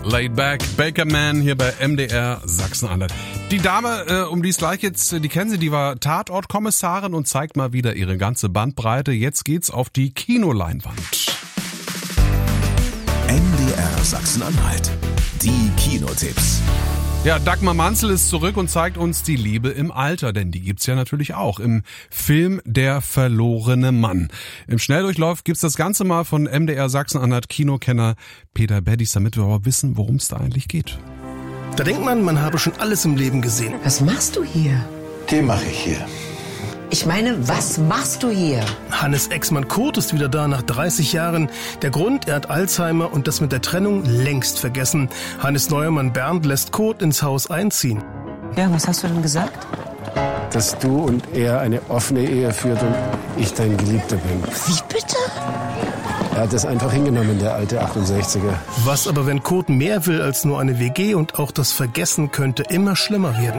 Laid Back, Baker Man hier bei MDR Sachsen-Anhalt. Die Dame, um die es gleich jetzt, die kennen Sie, die war Tatortkommissarin und zeigt mal wieder ihre ganze Bandbreite. Jetzt geht's auf die Kinoleinwand. MDR Sachsen-Anhalt. Die Kinotipps. Ja, Dagmar Manzel ist zurück und zeigt uns die Liebe im Alter, denn die gibt's ja natürlich auch im Film Der verlorene Mann. Im Schnelldurchlauf gibt's das Ganze mal von MDR Sachsen-Anhalt Kinokenner Peter Beddies, damit wir aber wissen, worum es da eigentlich geht. Da denkt man habe schon alles im Leben gesehen. Was machst du hier? Den mache ich hier. Ich meine, was machst du hier? Hannes Ex-Mann Kurt ist wieder da nach 30 Jahren. Der Grund, er hat Alzheimer und das mit der Trennung längst vergessen. Hannes neuer Mann Bernd lässt Kurt ins Haus einziehen. Ja, was hast du denn gesagt? Dass du und er eine offene Ehe führt und ich dein Geliebter bin. Wie bitte? Er hat es einfach hingenommen, der alte 68er. Was aber, wenn Kurt mehr will als nur eine WG und auch das Vergessen könnte immer schlimmer werden?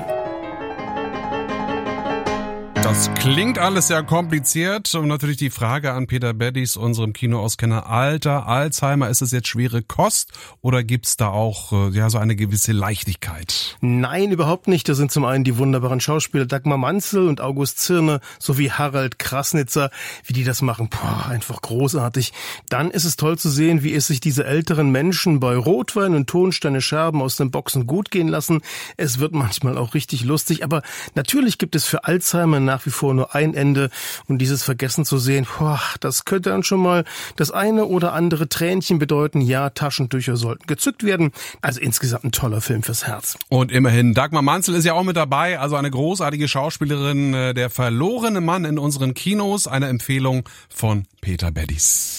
Das klingt alles sehr kompliziert und natürlich die Frage an Peter Beddies, unserem Kinoauskenner. Alter, Alzheimer, ist es jetzt schwere Kost oder gibt's da auch so eine gewisse Leichtigkeit? Nein, überhaupt nicht. Da sind zum einen die wunderbaren Schauspieler Dagmar Manzel und August Zirne sowie Harald Krasnitzer. Wie die das machen, einfach großartig. Dann ist es toll zu sehen, wie es sich diese älteren Menschen bei Rotwein und Tonsteine Scherben aus den Boxen gut gehen lassen. Es wird manchmal auch richtig lustig, aber natürlich gibt es für Alzheimer nach wie vor nur ein Ende und dieses Vergessen zu sehen, das könnte dann schon mal das eine oder andere Tränchen bedeuten. Ja, Taschentücher sollten gezückt werden. Also insgesamt ein toller Film fürs Herz. Und immerhin, Dagmar Manzel ist ja auch mit dabei, also eine großartige Schauspielerin, der verlorene Mann in unseren Kinos, eine Empfehlung von Peter Beddies.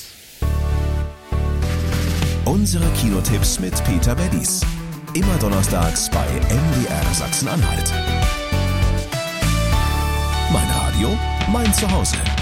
Unsere Kinotipps mit Peter Beddies. Immer donnerstags bei MDR Sachsen-Anhalt. Mein Radio, mein Zuhause.